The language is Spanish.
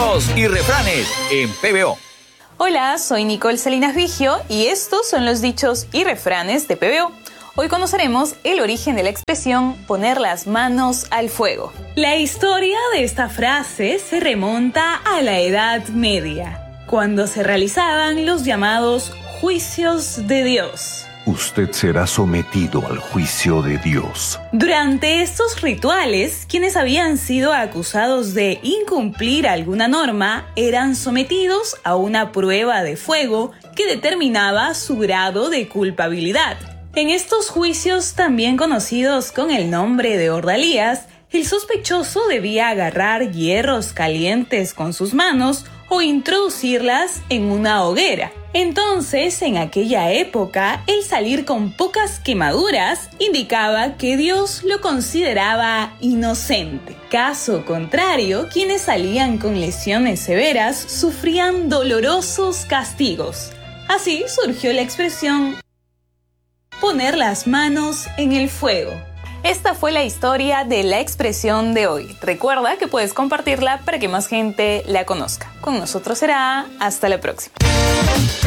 Dichos y refranes en PBO. Hola, soy Nicole Salinas Vigio y estos son los dichos y refranes de PBO. Hoy conoceremos el origen de la expresión poner las manos al fuego. La historia de esta frase se remonta a la Edad Media, cuando se realizaban los llamados juicios de Dios. Usted será sometido al juicio de Dios. Durante estos rituales, quienes habían sido acusados de incumplir alguna norma eran sometidos a una prueba de fuego que determinaba su grado de culpabilidad. En estos juicios, también conocidos con el nombre de ordalías, el sospechoso debía agarrar hierros calientes con sus manos o introducirlas en una hoguera. Entonces, en aquella época, el salir con pocas quemaduras indicaba que Dios lo consideraba inocente. Caso contrario, quienes salían con lesiones severas sufrían dolorosos castigos. Así surgió la expresión poner las manos en el fuego. Esta fue la historia de la expresión de hoy. Recuerda que puedes compartirla para que más gente la conozca. Con nosotros será hasta la próxima.